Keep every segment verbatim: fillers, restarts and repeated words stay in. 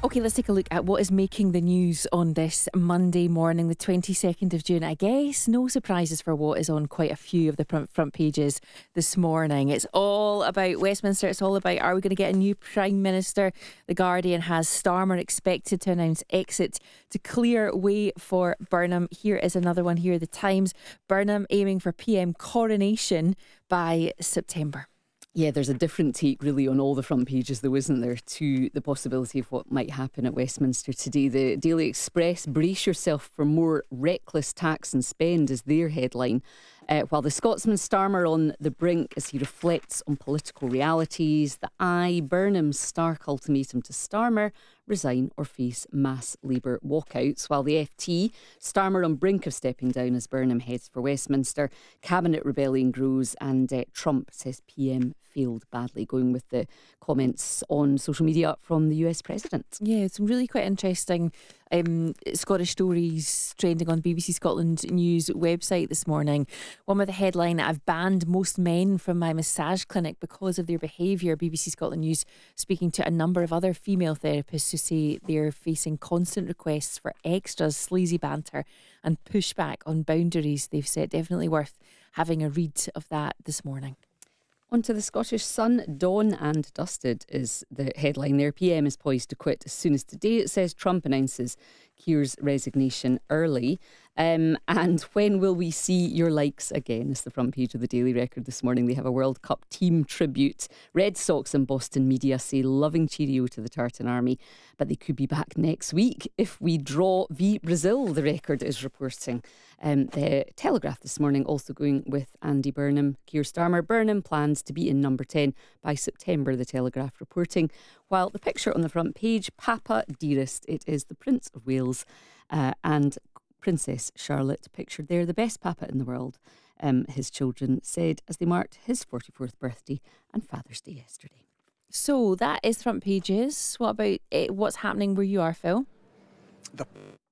OK, let's take a look at what is making the news on this Monday morning, the twenty-second of June. I guess no surprises for what is on quite a few of the front, front pages this morning. It's all about Westminster. It's all about, are we going to get a new Prime Minister? The Guardian has Starmer expected to announce exit to clear way for Burnham. Here is another one here. The Times, Burnham aiming for P M coronation by September. Yeah, there's a different take really on all the front pages, though, isn't there, to the possibility of what might happen at Westminster today. The Daily Express, brace yourself for more reckless tax and spend, is their headline. Uh, while the Scotsman Starmer on the brink as he reflects on political realities. The Eye, Burnham's stark ultimatum to Starmer, resign or face mass Labour walkouts. While the F T, Starmer on brink of stepping down as Burnham heads for Westminster. Cabinet rebellion grows, and uh, Trump says P M failed badly, going with the comments on social media from the U S President. Yeah, some really quite interesting um, Scottish stories trending on B B C Scotland News website this morning. One with the headline, I've banned most men from my massage clinic because of their behaviour. B B C Scotland News speaking to a number of other female therapists who say they're facing constant requests for extras, sleazy banter and pushback on boundaries they've set. Definitely worth having a read of that this morning. On to the Scottish Sun. Dawn and dusted is the headline there. P M is poised to quit as soon as today. It says Trump announces Keir's resignation early. Um, and when will we see your likes again? Is the front page of the Daily Record this morning. They have a World Cup team tribute. Red Sox and Boston media say loving cheerio to the Tartan Army, but they could be back next week if we draw v Brazil, the Record is reporting. Um, the Telegraph this morning also going with Andy Burnham, Keir Starmer. Burnham plans to be in number ten by September, the Telegraph reporting. While the picture on the front page, Papa Dearest, it is the Prince of Wales uh, and Princess Charlotte pictured there, the best papa in the world, um, his children said as they marked his forty-fourth birthday and Father's Day yesterday. So that is front pages. What about it, what's happening where you are, Phil? The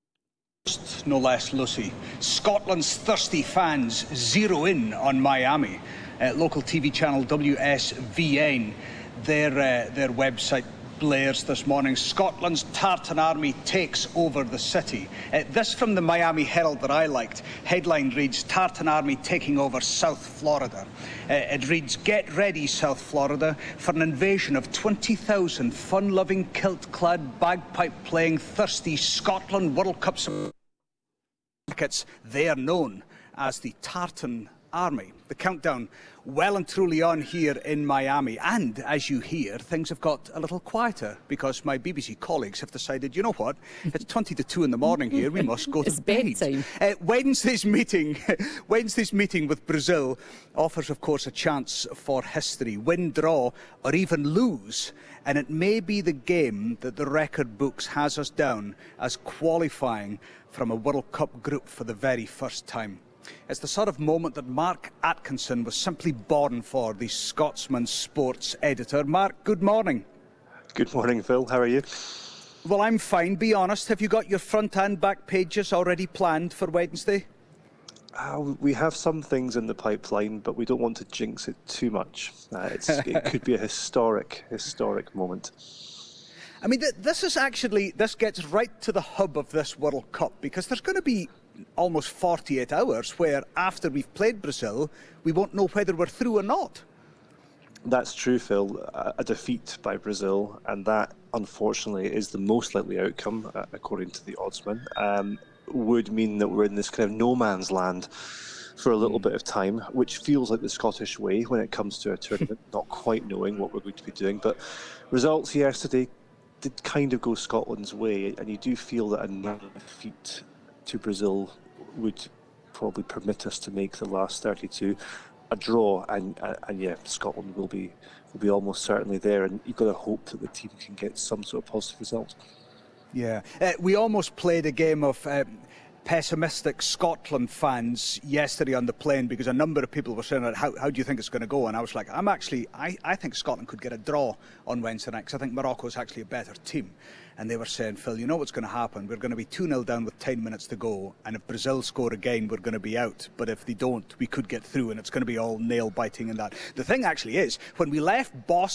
no less, Lucy. Scotland's thirsty fans zero in on Miami. Uh, local T V channel W S V N, their, uh, their website blares this morning. Scotland's Tartan Army takes over the city. Uh, this from the Miami Herald that I liked. Headline reads, Tartan Army taking over South Florida. Uh, it reads, get ready, South Florida, for an invasion of twenty thousand fun-loving, kilt-clad, bagpipe-playing, thirsty Scotland World Cup supporters. They are known as the Tartan Army. The countdown well and truly on here in Miami, and as you hear, things have got a little quieter because my B B C colleagues have decided, you know what, it's twenty to two in the morning here, we must go to it's bed. Bedtime. Uh, Wednesday's meeting, Wednesday's meeting with Brazil offers, of course, a chance for history. Win, draw, or even lose, and it may be the game that the record books has us down as qualifying from a World Cup group for the very first time. It's the sort of moment that Mark Atkinson was simply born for, the Scotsman sports editor. Mark, good morning. Good morning, Phil. How are you? Well, I'm fine. Be honest, have you got your front and back pages already planned for Wednesday? Uh, we have some things in the pipeline, but we don't want to jinx it too much. Uh, it's, it could be a historic, historic moment. I mean, th this is actually, this gets right to the hub of this World Cup, because there's going to be almost forty-eight hours where after we've played Brazil, we won't know whether we're through or not. That's true, Phil. A defeat by Brazil, and that, unfortunately, is the most likely outcome, uh, according to the oddsman, um, would mean that we're in this kind of no man's land for a little mm. bit of time, which feels like the Scottish way when it comes to a tournament, not quite knowing what we're going to be doing. But results yesterday did kind of go Scotland's way, and you do feel that another defeat to Brazil would probably permit us to make the last thirty-two a draw, and and, and yeah, Scotland will be will be almost certainly there, and you've got to hope that the team can get some sort of positive result. Yeah, uh, we almost played a game of um, pessimistic Scotland fans yesterday on the plane, because a number of people were saying, how, how do you think it's going to go? And I was like, I'm actually, I, I think Scotland could get a draw on Wednesday night, because I think Morocco is actually a better team. And they were saying, Phil, you know what's going to happen? We're going to be two nil down with ten minutes to go, and if Brazil score again, we're going to be out. But if they don't, we could get through, and it's going to be all nail-biting in that. The thing actually is, when we left Boston,